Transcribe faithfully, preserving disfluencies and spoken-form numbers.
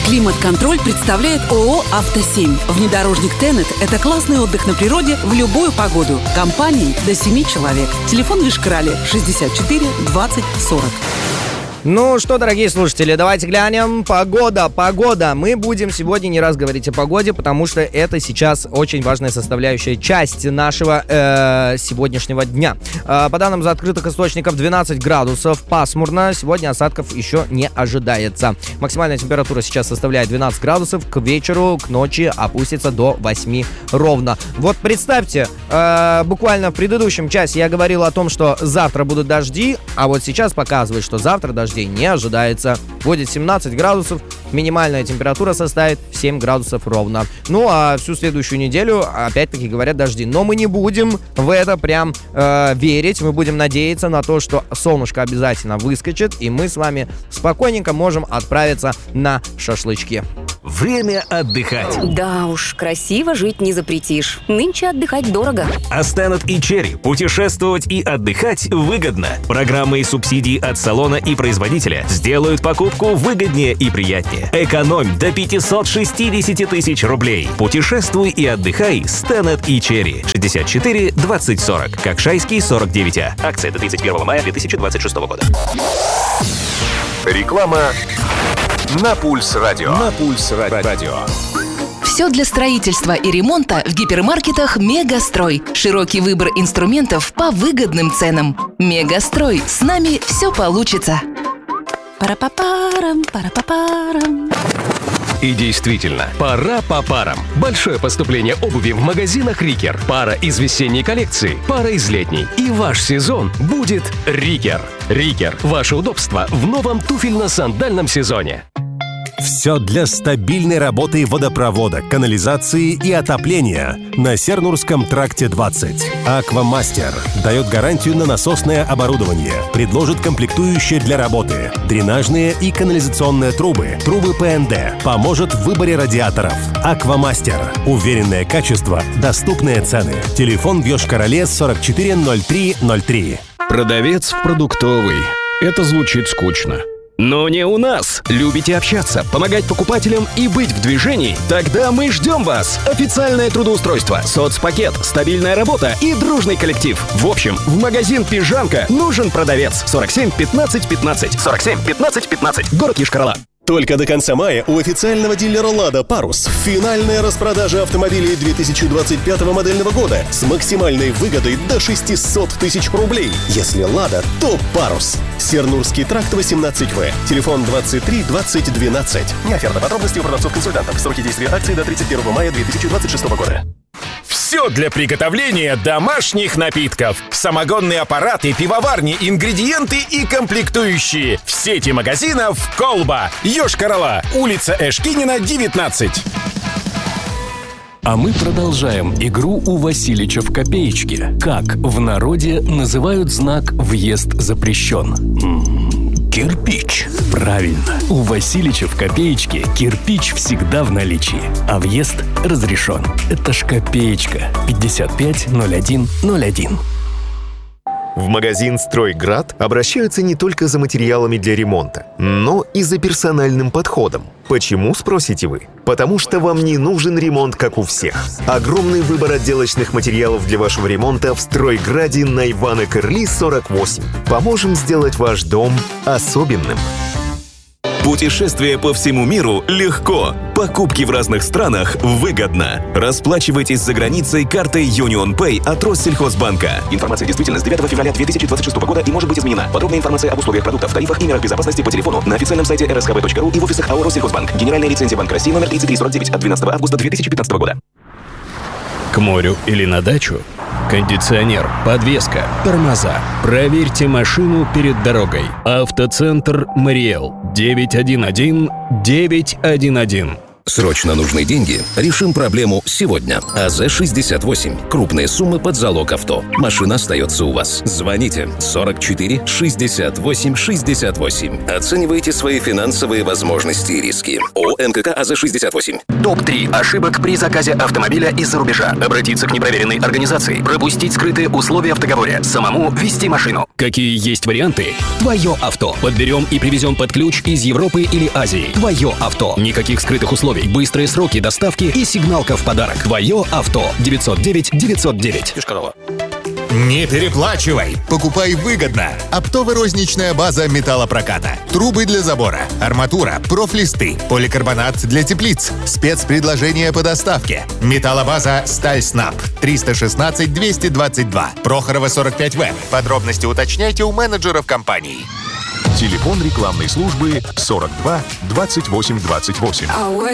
Климат-контроль представляет ООО «Автосемь». Внедорожник Тенет – это классный отдых на природе в любую погоду. Компании до семи человек. Телефон в Ишкарале шестьдесят четыре двадцать сорок. Ну что, дорогие слушатели, давайте глянем. Погода, погода. Мы будем сегодня не раз говорить о погоде, потому что это сейчас очень важная составляющая часть нашего э, сегодняшнего дня. Э, по данным из открытых источников, двенадцать градусов, пасмурно. Сегодня осадков еще не ожидается. Максимальная температура сейчас составляет двенадцать градусов. К вечеру, к ночи опустится до восьми ровно. Вот представьте, э, буквально в предыдущем часе я говорил о том, что завтра будут дожди, а вот сейчас показывает, что завтра дожди не ожидается. Будет семнадцать градусов, минимальная температура составит семь градусов ровно. Ну а всю следующую неделю, опять-таки, говорят, дожди. Но мы не будем в это прям э, верить. Мы будем надеяться на то, что солнышко обязательно выскочит, и мы с вами спокойненько можем отправиться на шашлычки. Время отдыхать. Да уж, красиво жить не запретишь. Нынче отдыхать дорого. А Стэнет и Черри путешествовать и отдыхать выгодно. Программы и субсидии от салона и производителя сделают покупку выгоднее и приятнее. Экономь до пятьсот шестьдесят тысяч рублей. Путешествуй и отдыхай с Стэнет и Черри. шестьдесят четыре двадцать сорок. Кокшайский сорок девять А. Акция до тридцать первого мая две тысячи двадцать шестого года. Реклама на Пульс Радио. На Пульс Радио. Все для строительства и ремонта в гипермаркетах «Мегастрой». Широкий выбор инструментов по выгодным ценам. «Мегастрой». С нами все получится. Пара-па-парам, пара-па-парам. И действительно, пора по парам. Большое поступление обуви в магазинах «Рикер». Пара из весенней коллекции, пара из летней. И ваш сезон будет «Рикер». «Рикер» – ваше удобство в новом туфельно-сандальном сезоне. Все для стабильной работы водопровода, канализации и отопления на Сернурском тракте двадцать. «Аквамастер» дает гарантию на насосное оборудование, предложит комплектующие для работы, дренажные и канализационные трубы, трубы П Н Д, поможет в выборе радиаторов. «Аквамастер» – уверенное качество, доступные цены. Телефон в Йошкар-Оле сорок четыре ноль три ноль три. Продавец в продуктовый. Это звучит скучно. Но не у нас. Любите общаться, помогать покупателям и быть в движении? Тогда мы ждем вас. Официальное трудоустройство, соцпакет, стабильная работа и дружный коллектив. В общем, в магазин «Пижамка» нужен продавец. сорок семь пятнадцать пятнадцать. сорок семь пятнадцать пятнадцать. Город Йошкар-Ола. Только до конца мая у официального дилера «Лада» «Парус» финальная распродажа автомобилей две тысячи двадцать пятого модельного года с максимальной выгодой до шестьсот тысяч рублей. Если «Лада», то «Парус». Сернурский тракт восемнадцать В. Телефон двадцать три двадцать двенадцать. Не оферта, подробности у продавцов-консультантов. Сроки действия акции до тридцать первого мая две тысячи двадцать шестого года. Все для приготовления домашних напитков. Самогонные аппараты, пивоварни, ингредиенты и комплектующие. В сети магазинов «Колба». Йошкар-Ола. Улица Эшкинина, девятнадцать. А мы продолжаем игру у Василича в копеечке. Как в народе называют знак «Въезд запрещен»? М-м, кирпич. Правильно. У Василича в копеечке кирпич всегда в наличии, а въезд разрешен. Это ж копеечка. пятьдесят пять ноль один ноль один. В магазин «Стройград» обращаются не только за материалами для ремонта, но и за персональным подходом. Почему, спросите вы? Потому что вам не нужен ремонт, как у всех. Огромный выбор отделочных материалов для вашего ремонта в «Стройграде» на Ивана Кырли, сорок восемь. Поможем сделать ваш дом особенным. Путешествие по всему миру легко. Покупки в разных странах выгодно. Расплачивайтесь за границей картой Union Pay от Россельхозбанка. Информация действительна с девятого февраля две тысячи двадцать шестого года и может быть изменена. Подробная информация об условиях продуктов, тарифах и мерах безопасности по телефону на официальном сайте эр эс ха бэ точка ру и в офисах АО «Россельхозбанк». Генеральная лицензия Банка России номер тридцать три сорок девять от двенадцатого августа две тысячи пятнадцатого года. К морю или на дачу? Кондиционер, подвеска, тормоза. Проверьте машину перед дорогой. Автоцентр «Мариэл». девять один один девять один один. Срочно нужны деньги? Решим проблему сегодня. АЗ шестьдесят восемь. Крупные суммы под залог авто. Машина остается у вас. Звоните сорок четыре шестьдесят восемь шестьдесят восемь. Оценивайте свои финансовые возможности и риски. ООО НКК АЗ шестьдесят восемь. топ три ошибок при заказе автомобиля из-за рубежа. Обратиться к непроверенной организации. Пропустить скрытые условия в договоре. Самому вести машину. Какие есть варианты? Твое авто. Подберем и привезем под ключ из Европы или Азии. Твое авто. Никаких скрытых условий. Быстрые сроки доставки и сигналка в подарок. Твое авто. девятьсот девять девятьсот девять. Йошкар-Ола. Не переплачивай! Покупай выгодно! Оптовая розничная база металлопроката. Трубы для забора, арматура, профлисты, поликарбонат для теплиц. Спецпредложения по доставке. Металлобаза «Сталь Снаб». триста шестнадцать двести двадцать два. Прохорова, сорок пять В. Подробности уточняйте у менеджеров компании. Телефон рекламной службы сорок два двадцать восемь двадцать восемь.